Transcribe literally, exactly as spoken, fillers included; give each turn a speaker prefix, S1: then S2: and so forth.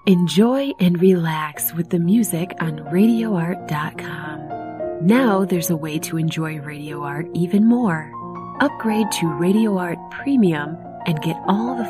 S1: Enjoy and relax with the music on radio art dot com. Now there's a way to enjoy Radio Art even more. Upgrade to Radio Art Premium and get all the